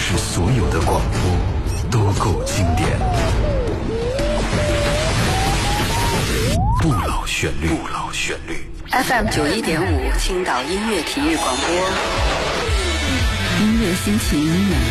是所有的广播都够经典。不老旋律，不老旋律。 FM 91.5青岛音乐体育广播， 音乐心情